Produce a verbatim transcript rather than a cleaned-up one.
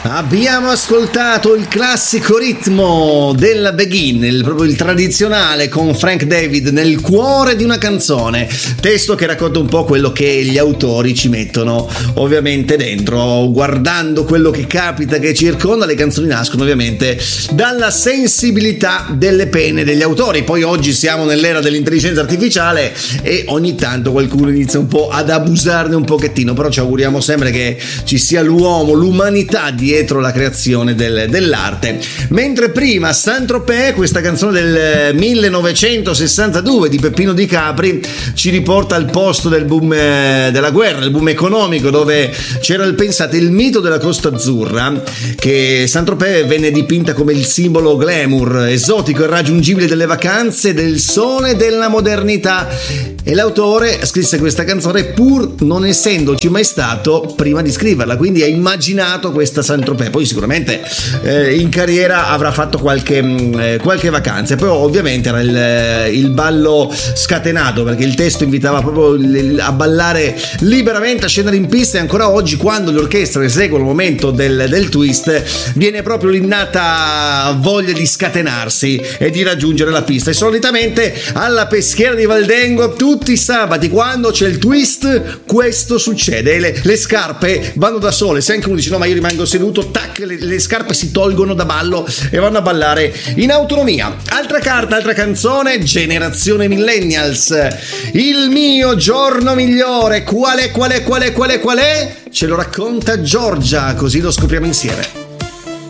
Abbiamo ascoltato il classico ritmo della Begin, il, proprio il tradizionale con Frank David nel cuore di una canzone, testo che racconta un po' quello che gli autori ci mettono ovviamente dentro, guardando quello che capita, che circonda. Le canzoni nascono ovviamente dalla sensibilità delle penne degli autori. Poi oggi siamo nell'era dell'intelligenza artificiale e ogni tanto qualcuno inizia un po' ad abusarne un pochettino, però ci auguriamo sempre che ci sia l'uomo, l'umanità dietro la creazione del, dell'arte. Mentre prima Saint-Tropez, questa canzone del millenovecentosessantadue di Peppino Di Capri, ci riporta al posto del boom eh, della guerra, il boom economico, dove c'era il, pensate, il mito della Costa Azzurra, che Saint-Tropez venne dipinta come il simbolo glamour, esotico e raggiungibile delle vacanze, del sole, della modernità, e l'autore scrisse questa canzone pur non essendoci mai stato prima di scriverla, quindi ha immaginato questa Saint-Tropez. Poi sicuramente eh, in carriera avrà fatto qualche, eh, qualche vacanza, poi ovviamente era il, il ballo scatenato, perché il testo invitava proprio a ballare liberamente, a scendere in pista, e ancora oggi quando le orchestre eseguono il momento del, del twist viene proprio l'innata voglia di scatenarsi e di raggiungere la pista. E solitamente alla Peschiera di Valdengo tutti i sabati quando c'è il twist questo succede, le, le scarpe vanno da sole, se anche uno dice no ma io rimango seduto, tac, le, le scarpe si tolgono da ballo e vanno a ballare in autonomia. Altra carta, altra canzone, generazione millennials, il mio giorno migliore, qual è, qual è, qual è, qual è, qual è? Ce lo racconta Giorgia, così lo scopriamo insieme.